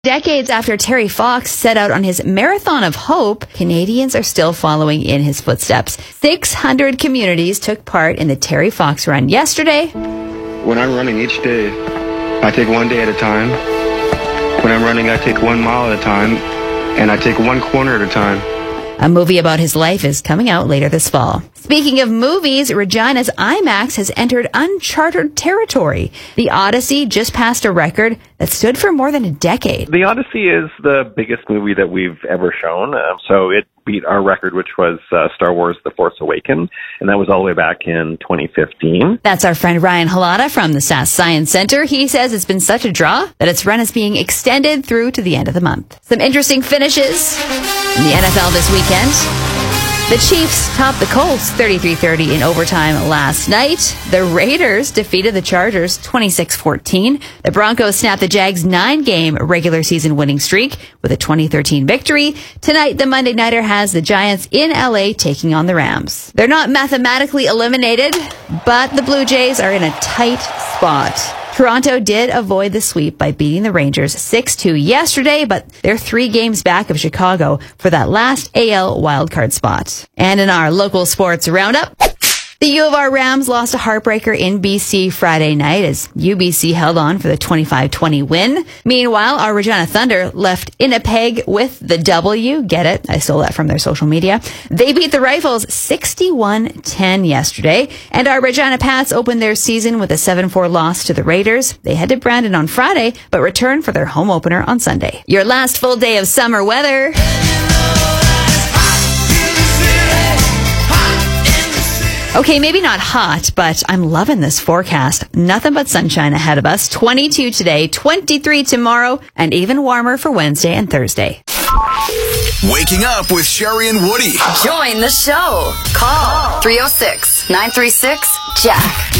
Decades after Terry Fox set out on his marathon of hope, Canadians are still following in his footsteps. 600 communities took part in the Terry Fox run yesterday. When I'm running each day, I take one day at a time. When I'm running, I take 1 mile at a time, and I take one corner at a time. A movie about his life is coming out later this fall. Speaking of movies, Regina's IMAX has entered uncharted territory. The Odyssey just passed a record that stood for more than a decade. The Odyssey is the biggest movie that we've ever shown, so it beat our record, which was Star Wars The Force Awakens, and that was all the way back in 2015. That's our friend Ryan Halata from the SAS Science Center. He says it's been such a draw that its run is being extended through to the end of the month. Some interesting finishes in the NFL this weekend. The Chiefs topped the Colts 33-30 in overtime last night. The Raiders defeated the Chargers 26-14. The Broncos snapped the Jags' 9-game regular season winning streak with a 2013 victory. Tonight, the Monday Nighter has the Giants in LA taking on the Rams. They're not mathematically eliminated, but the Blue Jays are in a tight spot. Toronto did avoid the sweep by beating the Rangers 6-2 yesterday, but they're 3 games back of Chicago for that last AL wildcard spot. And in our local sports roundup, the U of R Rams lost a heartbreaker in BC Friday night as UBC held on for the 25-20 win. Meanwhile, our Regina Thunder left Winnipeg with the W. Get it? I stole that from their social media. They beat the Rifles 61-10 yesterday. And our Regina Pats opened their season with a 7-4 loss to the Raiders. They head to Brandon on Friday, but return for their home opener on Sunday. Your last full day of summer weather. Okay, maybe not hot, but I'm loving this forecast. Nothing but sunshine ahead of us. 22 today, 23 tomorrow, and even warmer for Wednesday and Thursday. Waking up with Sherry and Woody. Join the show. Call 306-936-JACK.